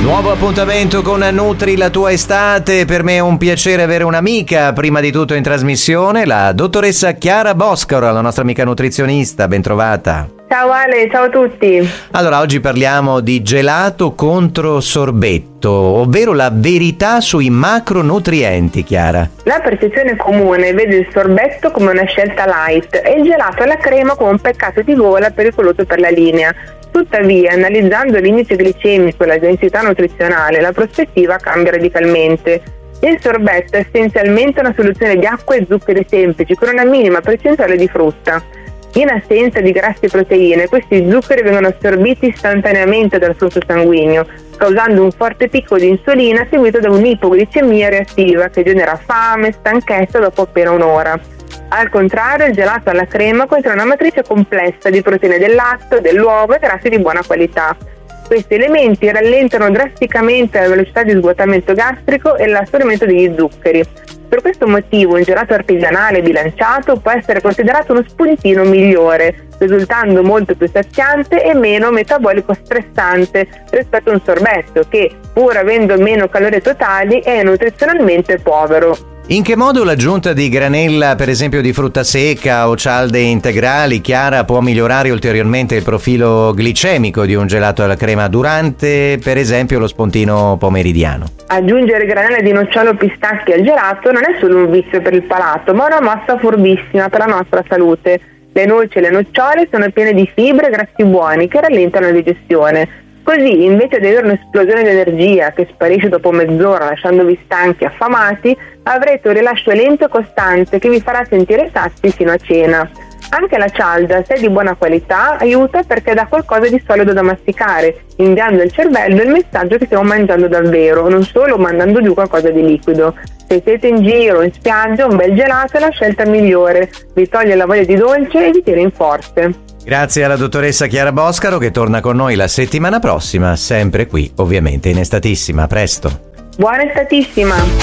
Nuovo appuntamento con Nutri la tua estate. Per me è un piacere avere un'amica, prima di tutto in trasmissione, la dottoressa Chiara Boscaro, la nostra amica nutrizionista. Ben trovata. Ciao Ale, ciao a tutti. Allora, oggi parliamo di gelato contro sorbetto, ovvero la verità sui macronutrienti, Chiara. La percezione comune vede il sorbetto come una scelta light e il gelato alla crema come un peccato di gola pericoloso per la linea. Tuttavia, analizzando l'indice glicemico e la densità nutrizionale, la prospettiva cambia radicalmente. Il sorbetto è essenzialmente una soluzione di acqua e zuccheri semplici con una minima percentuale di frutta. In assenza di grassi e proteine, questi zuccheri vengono assorbiti istantaneamente dal flusso sanguigno, causando un forte picco di insulina seguito da un'ipoglicemia reattiva che genera fame e stanchezza dopo appena un'ora. Al contrario, il gelato alla crema contiene una matrice complessa di proteine del latte, dell'uovo e grassi di buona qualità. Questi elementi rallentano drasticamente la velocità di svuotamento gastrico e l'assorbimento degli zuccheri. Per questo motivo un gelato artigianale bilanciato può essere considerato uno spuntino migliore, risultando molto più saziante e meno metabolico stressante rispetto a un sorbetto che, pur avendo meno calorie totali, è nutrizionalmente povero. In che modo l'aggiunta di granella, per esempio di frutta secca o cialde integrali, Chiara, può migliorare ulteriormente il profilo glicemico di un gelato alla crema durante, per esempio, lo spuntino pomeridiano? Aggiungere granella di nocciolo o pistacchi al gelato non è solo un vizio per il palato, ma una mossa furbissima per la nostra salute. Le noci e le nocciole sono piene di fibre e grassi buoni che rallentano la digestione. Così, invece di avere un'esplosione di energia che sparisce dopo mezz'ora lasciandovi stanchi e affamati, avrete un rilascio lento e costante che vi farà sentire sazi fino a cena. Anche la cialda, se è di buona qualità, aiuta perché dà qualcosa di solido da masticare, inviando al cervello il messaggio che stiamo mangiando davvero, non solo mandando giù qualcosa di liquido. Se siete in giro o in spiaggia, un bel gelato è la scelta migliore, vi toglie la voglia di dolce e vi tira in forze. Grazie alla dottoressa Chiara Boscaro, che torna con noi la settimana prossima, sempre qui, ovviamente in Estatissima. A presto. Buona estatissima!